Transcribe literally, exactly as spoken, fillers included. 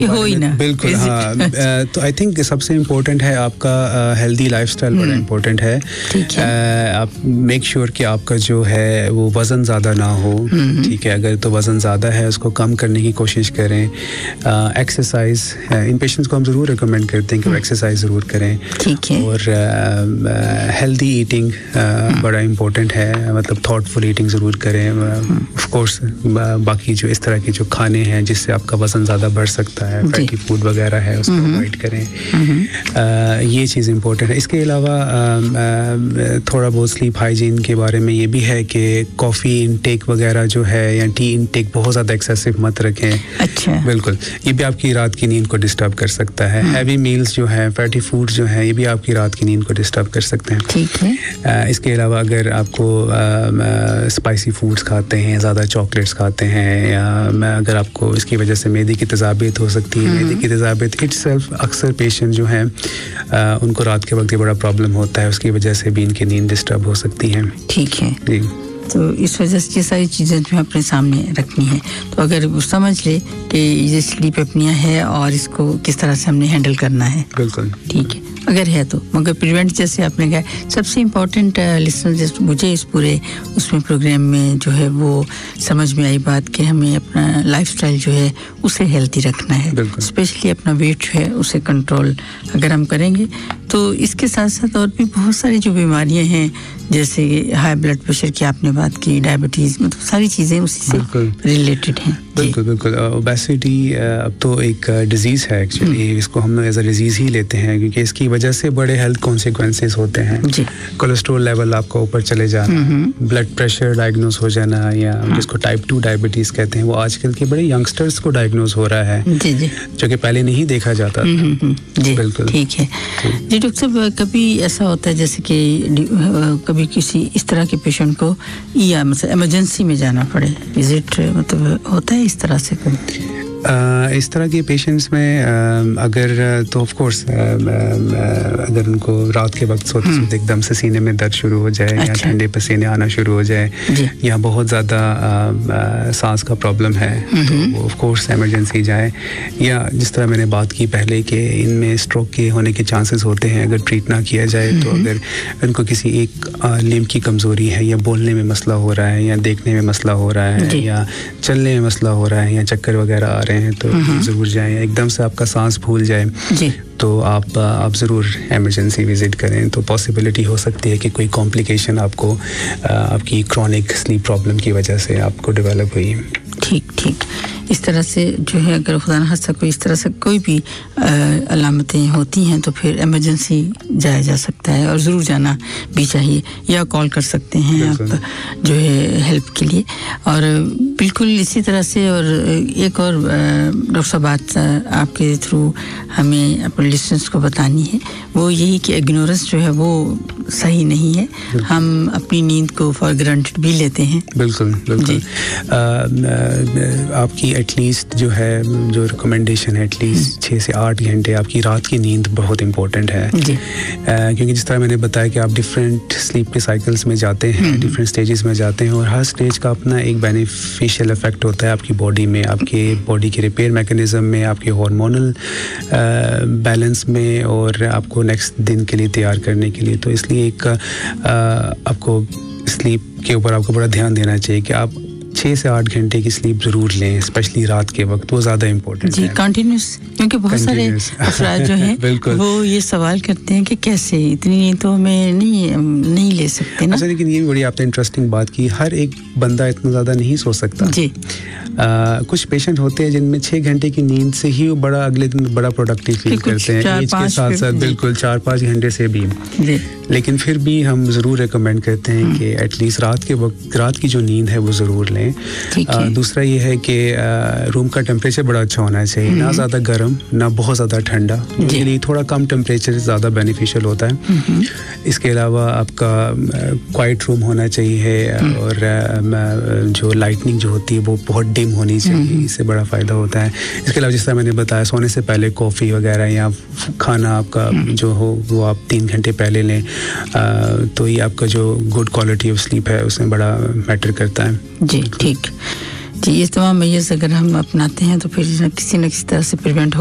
हो ही ना बिल्कुल हाँ तो आई थिंक सबसे इम्पोर्टेंट है आपका हेल्दी लाइफस्टाइल बड़ा इम्पोर्टेंट है आप मेक श्योर कि आपका जो है वो वज़न ज़्यादा ना हो ठीक है अगर तो वज़न ज़्यादा है उसको कम करने की कोशिश करें एक्सरसाइज इन पेशेंट्स को हम ज़रूर रिकमेंड करते हैं कि वो एक्सरसाइज ज़रूर करें ठीक है और हेल्दी ईटिंग बड़ा इम्पोर्टेंट है मतलब थॉटफुल ईटिंग ज़रूर करें ऑफ कोर्स बाकी जो इस तरह के जो खाने हैं जिससे आपका वज़न ज़्यादा बढ़ सकता है फैटी फूड वगैरह है उसको अवॉइड करें आ, ये चीज़ इम्पोर्टेंट है इसके अलावा थोड़ा बहुत स्लीप हाइजीन के बारे में ये भी है कि कॉफ़ी इनटेक वगैरह जो है या टी इनटेक बहुत ज़्यादा एक्सेसिव मत रखें अच्छा बिल्कुल ये भी आपकी रात की नींद को डिस्टर्ब कर सकता है हैवी मील्स जो है फैटी फूड जो है ये भी आपकी रात की नींद को डिस्टर्ब कर सकते हैं ठीक है आ, इसके अलावा अगर आपको स्पाइसी फूड्स खाते हैं ज़्यादा चॉकलेट्स खाते हैं या अगर आपको इसकी वजह से मैदे की तज़ाबियत हो सकती है मैदे की तज़ाबियत इटसेल्फ अक्सर पेशेंट जो हैं उनको रात के वक्त बड़ा प्रॉब्लम होता है उसकी वजह से भी इनकी नींद डिस्टर्ब हो सकती है ठीक है जी तो इस वजह से ये सारी चीज़ें जो अपने सामने रखनी है तो अगर वो समझ ले कि ये स्लीप एपनिया है और इसको किस तरह से हमने हैंडल करना है बिल्कुल ठीक है अगर है तो मगर प्रिवेंट जैसे आपने कहा सबसे इम्पोर्टेंट लिसनर जैसे मुझे इस पूरे उसमें प्रोग्राम में जो है वो समझ में आई बात कि हमें अपना लाइफस्टाइल जो है उसे हेल्दी रखना है स्पेशली अपना वेट जो है उसे कंट्रोल अगर हम करेंगे तो इसके साथ साथ और भी बहुत सारी जो बीमारियां हैं जैसे हाई ब्लड प्रेशर की आपने बात की डायबिटीज़ मतलब सारी चीज़ें उसी से रिलेटेड हैं बिल्कुल बिल्कुल ओबेसिटी अब तो एक डिजीज़ है एक्चुअली इसको हम एज अ डिजीज़ ही लेते हैं क्योंकि इसकी वजह से बड़े हेल्थ कॉन्सिक्वेंसेस होते हैं कोलेस्ट्रॉल लेवल आपका ऊपर चले जाना ब्लड प्रेशर डायग्नोज हो जाना या जिसको टाइप टू डायबिटीज़ कहते हैं वो आजकल के बड़े यंगस्टर्स को डायग्नोज हो रहा है जी जी जो कि पहले नहीं देखा जाता था जी बिल्कुल ठीक है जी डॉक्टर साहब कभी ऐसा होता है जैसे कि कभी किसी इस तरह के पेशेंट को या मतलब इमरजेंसी में जाना पड़े विजिट मतलब होता है इस तरह से कभी Uh, इस तरह के पेशेंट्स में uh, अगर तो ऑफ कोर्स uh, uh, अगर उनको रात के वक्त सोते सोते एकदम से सीने में दर्द शुरू हो जाए अच्छा। या ठंडे पसीने आना शुरू हो जाए या बहुत ज़्यादा uh, uh, सांस का प्रॉब्लम है तो ऑफ कोर्स इमरजेंसी जाए या जिस तरह मैंने बात की पहले कि इनमें स्ट्रोक के होने के चांसेस होते हैं अगर ट्रीट ना किया जाए तो अगर उनको किसी एक लिम्ब की कमज़ोरी है या बोलने में मसला हो रहा है या देखने में मसला हो रहा है या चलने में मसला हो रहा है या चक्कर वगैरह आ रहे हैं तो ज़रूर जाएं एकदम से आपका सांस भूल जाए जी तो आप आप ज़रूर इमरजेंसी विज़िट करें तो पॉसिबिलिटी हो सकती है कि कोई कॉम्प्लिकेशन आपको आपकी क्रॉनिक स्लीप प्रॉब्लम की वजह से आपको डेवलप हुई ठीक ठीक इस तरह से जो है अगर खुदा न खास्ता कोई इस तरह से कोई भी अलामतें होती हैं तो फिर इमरजेंसी जाया जा सकता है और ज़रूर जाना भी चाहिए या कॉल कर सकते हैं आप जो है हेल्प के लिए और बिल्कुल इसी तरह से और एक और डॉक्टर साहब बात आपके थ्रू हमें अपने लिसनर्स को बतानी है वो यही कि इग्नोरेंस जो है वो सही नहीं है हम अपनी नींद को फॉर ग्रांटेड भी लेते हैं बिल्कुल बिल्कुल आपकी एटलीस्ट जो है जो रिकमेंडेशन है एटलीस्ट छः से आठ घंटे आपकी रात की नींद बहुत इंपॉर्टेंट है जी uh, क्योंकि जिस तरह मैंने बताया कि आप डिफरेंट स्लीप के साइकिल्स में जाते हैं डिफरेंट स्टेजेस में जाते हैं और हर स्टेज का अपना एक बेनिफिशियल इफेक्ट होता है आपकी बॉडी में आपके बॉडी के रिपेयर मैकेनिज्म में आपके हार्मोनल बैलेंस में और आपको नेक्स्ट दिन के लिए तैयार करने के लिए तो इसलिए एक uh, आपको स्लीप के ऊपर आपको बड़ा ध्यान देना चाहिए कि आप छः से आठ घंटे की स्लीप ज़रूर लें स्पेशली रात के वक्त वो ज़्यादा इम्पोर्टेंट है जी कंटिन्यूस क्योंकि बहुत सारे अफराद जो हैं वो ये सवाल करते हैं कि कैसे इतनी नींद तो हमें नहीं नहीं ले सकते ना अच्छा लेकिन ये भी बड़ी आपने इंटरेस्टिंग बात की हर एक बंदा इतना ज़्यादा नहीं सो सकता जी आ, कुछ पेशेंट होते हैं जिनमें छः घंटे की नींद से ही वो बड़ा अगले दिन बड़ा प्रोडक्टिव फील करते हैं एज के साथ साथ बिल्कुल चार पाँच घंटे से भी जी लेकिन फिर भी हम ज़रूर रिकमेंड करते हैं कि एटलीस्ट रात के वक्त रात की जो नींद है वो ज़रूर लें आ, दूसरा ये है कि रूम का टेम्परेचर बड़ा अच्छा होना चाहिए ना ज़्यादा गर्म ना बहुत ज़्यादा ठंडा उसके लिए थोड़ा कम टेम्परेचर ज़्यादा बेनिफिशियल होता है इसके अलावा आपका क्वाइट रूम होना चाहिए और जो लाइटनिंग जो होती है वो बहुत डिम होनी चाहिए इससे बड़ा फ़ायदा होता है इसके अलावा जिस तरह मैंने बताया सोने से पहले कॉफ़ी वगैरह या खाना आपका जो हो वो आप तीन घंटे पहले लें तो ये आपका जो गुड क्वालिटी ऑफ स्लीप है उसमें बड़ा मैटर करता है जी ठीक जी, ये तमाम मेजर्स अगर हम अपनाते हैं तो फिर किसी न किसी तरह से प्रिवेंट